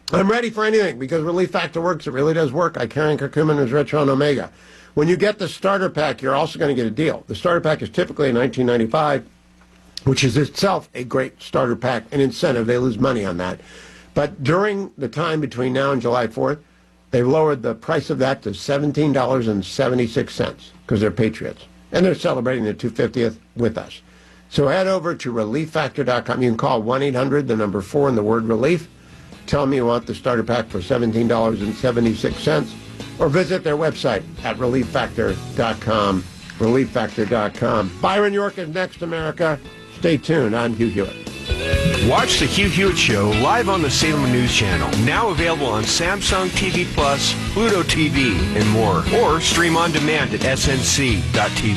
I'm ready for anything because Relief Factor works. It really does work. I carry curcumin as retro and omega. When you get the starter pack, you're also going to get a deal. The starter pack is typically $19.95, which is itself a great starter pack, an incentive. They lose money on that. But during the time between now and July 4th, they've lowered the price of that to $17.76 because they're patriots. And they're celebrating their 250th with us. So head over to ReliefFactor.com. You can call 1-800, the number 4, and the word relief. Tell them you want the starter pack for $17.76. Or visit their website at ReliefFactor.com. ReliefFactor.com. Byron York is next, America. Stay tuned. I'm Hugh Hewitt. Watch the Hugh Hewitt Show live on the Salem News Channel. Now available on Samsung TV Plus, Pluto TV, and more. Or stream on demand at snc.tv.